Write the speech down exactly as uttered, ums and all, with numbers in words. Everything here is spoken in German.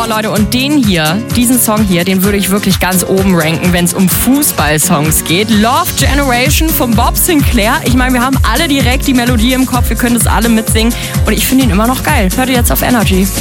Leute, und den hier, diesen Song hier, den würde ich wirklich ganz oben ranken, wenn es um Fußballsongs geht. Love Generation von Bob Sinclair. Ich meine, wir haben alle direkt die Melodie im Kopf, wir können das alle mitsingen und ich finde ihn immer noch geil. Hört ihr jetzt auf Energy.